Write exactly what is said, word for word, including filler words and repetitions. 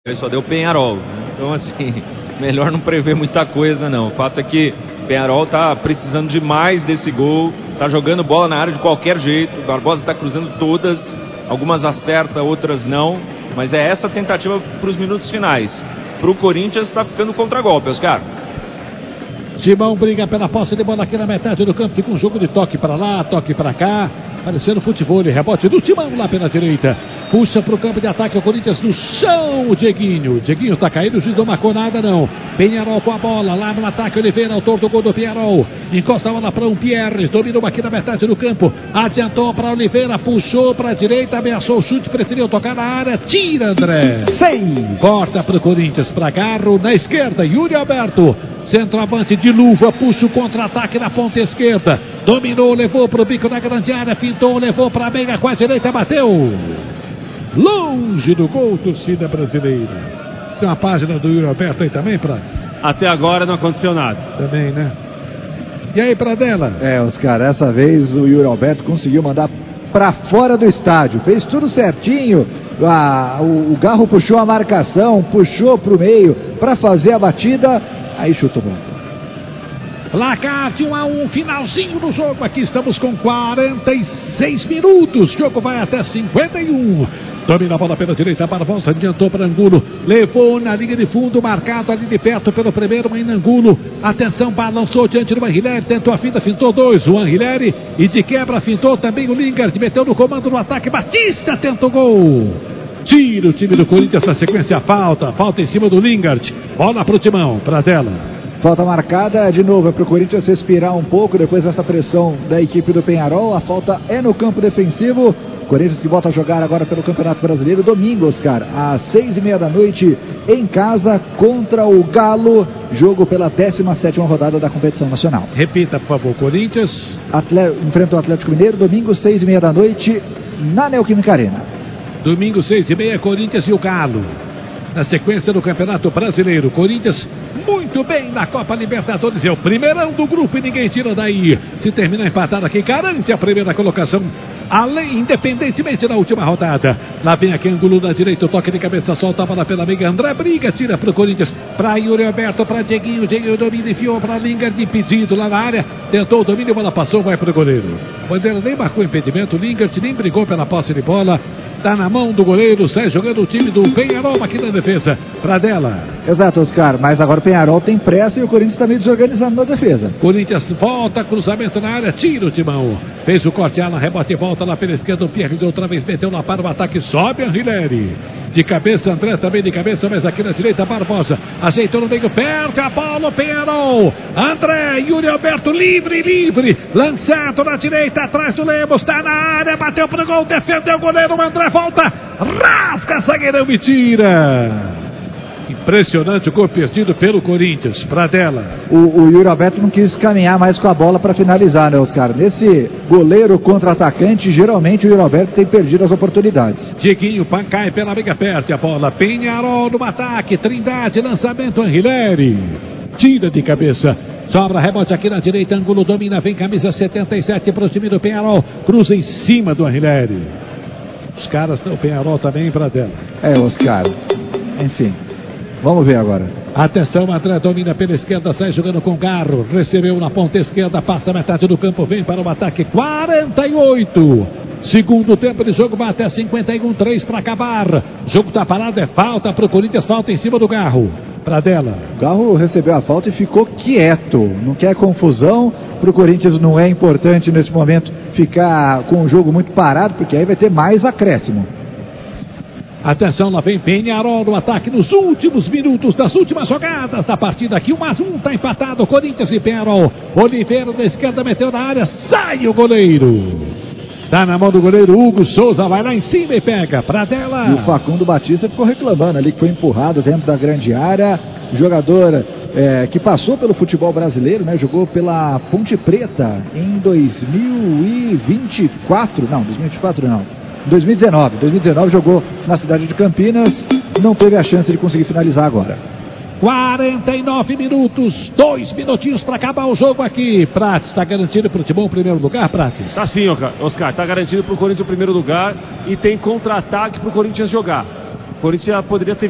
Só deu Peñarol, então assim, melhor não prever muita coisa não. O fato é que Peñarol tá precisando demais desse gol, tá jogando bola na área de qualquer jeito, o Barbosa tá cruzando todas, algumas acerta, outras não, mas é essa a tentativa para os minutos finais. Pro Corinthians tá ficando contragolpe, Oscar. Timão briga pela posse de bola aqui na metade do campo, fica um jogo de toque para lá, toque para cá, parecendo futebol, rebote do Timão lá pela direita, puxa para o campo de ataque, o Corinthians no chão, o Dieguinho, Dieguinho tá caído, o juiz não marcou nada não, Peñarol com a bola, lá no ataque, Oliveira, autor do gol do Peñarol, encosta a bola para um Pierre, dominou aqui na metade do campo, adiantou para Oliveira, puxou para a direita, ameaçou o chute, preferiu tocar na área, tira André, seis, corta para o Corinthians, para Garro, na esquerda, Yuri Alberto, centroavante de luva, puxa o contra-ataque na ponta esquerda, dominou, levou para o bico da grande área, fintou, levou para a meia com a direita, bateu longe do gol, torcida brasileira. Isso é uma página do Yuri Alberto aí também, Prates? Até agora não aconteceu nada. Também, né? E aí, Pradella? É, Oscar, essa vez o Yuri Alberto conseguiu mandar para fora do estádio, fez tudo certinho. A, o, o Garro puxou a marcação, puxou para o meio para fazer a batida, aí chutou bom. Placar de um a um, finalzinho do jogo. Aqui estamos com quarenta e seis minutos. O jogo vai até cinquenta e um. Domina a bola pela direita, Barbosa adiantou para Angulo, levou na linha de fundo, marcado ali de perto pelo primeiro, mas Angulo, atenção, balançou diante do Anrileri, tentou a finta, fintou dois, o Anrileri, e de quebra fintou também o Lingard, meteu no comando do ataque, Batista tenta o gol. Tira o time do Corinthians, essa sequência, falta, falta em cima do Lingard, bola pro Timão, Pradella. Falta marcada de novo, é para o Corinthians respirar um pouco depois dessa pressão da equipe do Peñarol. A falta é no campo defensivo. Corinthians que volta a jogar agora pelo Campeonato Brasileiro, domingo, Oscar, às seis e meia da noite, em casa, contra o Galo, jogo pela décima sétima rodada da competição nacional. Repita, por favor, Corinthians. Atle... Enfrenta o Atlético Mineiro, domingo, seis e meia da noite, na Neoquímica Arena. Domingo, seis e meia, Corinthians e o Galo. Na sequência do Campeonato Brasileiro, Corinthians muito bem na Copa Libertadores, é o primeirão do grupo e ninguém tira daí. Se terminar empatado aqui, garante a primeira colocação, além, independentemente da última rodada. Lá vem aqui Angulo na direita, o toque de cabeça, solta a bola pela meia, André briga, tira para o Corinthians, para Yuri Alberto, para Dieguinho, Dieguinho domina, enfiou para Lingard, impedido lá na área, tentou o domínio, a bola passou, vai para o goleiro. O Bandeira nem marcou impedimento, Lingard nem brigou pela posse de bola. Está na mão do goleiro, sai jogando o time do Peñarol aqui na defesa. Pradella. Exato, Oscar, mas agora o Peñarol tem pressa e o Corinthians está meio desorganizado na defesa. Corinthians volta, cruzamento na área, tira o Timão. Fez o corte, Alan, rebote e volta lá pela esquerda. O Pierre outra vez meteu lá para o ataque, sobe Anrileri. De cabeça, André também de cabeça, mas aqui na direita, Barbosa. Ajeitou no meio, perde a bola, o Peñarol. André, Yuri Alberto, livre, livre. Lançado na direita, atrás do Lemos, está na área, bateu pro gol, defendeu o goleiro, o André volta, rasga, zagueirão e tira. Impressionante o gol perdido pelo Corinthians. Pradella. O, o Yuri Alberto não quis caminhar mais com a bola para finalizar, né, Oscar? Nesse goleiro contra atacante, geralmente o Yuri Alberto tem perdido as oportunidades. Dieguinho, cai pela meia, perde a bola. Peñarol no ataque, Trindade, lançamento, Anrileri. Tira de cabeça. Sobra rebote aqui na direita, Angulo domina, vem camisa setenta e sete para o time do Peñarol. Cruza em cima do Anrileri. Os caras estão, o Peñarol também, Pradella. É, Oscar. Enfim. Vamos ver agora. Atenção, André domina pela esquerda, sai jogando com Garro. Recebeu na ponta esquerda, passa a metade do campo, vem para o ataque. quarenta e oito. Segundo tempo de jogo, vai até cinquenta e um, três para acabar. O jogo está parado, é falta para o Corinthians, falta em cima do Garro. Pradella. O Garro recebeu a falta e ficou quieto. Não quer confusão. Para o Corinthians não é importante nesse momento ficar com o jogo muito parado, porque aí vai ter mais acréscimo. Atenção, lá vem Peñarol no ataque nos últimos minutos das últimas jogadas da partida aqui. um a um, está empatado, Corinthians e Peñarol. Oliveira da esquerda meteu na área, sai o goleiro. Tá na mão do goleiro Hugo Souza, vai lá em cima e pega. Pradella. E o Facundo Batista ficou reclamando ali que foi empurrado dentro da grande área. Jogador é, que passou pelo futebol brasileiro, né? Jogou pela Ponte Preta em dois mil e vinte e quatro. Não, dois mil e vinte e quatro não. dois mil e dezenove. dois mil e dezenove jogou na cidade de Campinas. Não teve a chance de conseguir finalizar agora. quarenta e nove minutos, dois minutinhos para acabar o jogo aqui. Prates, está garantido para o Timão o primeiro lugar, Prates? Está sim, Oscar, está garantido para o Corinthians o primeiro lugar e tem contra-ataque para o Corinthians jogar. O Corinthians já poderia ter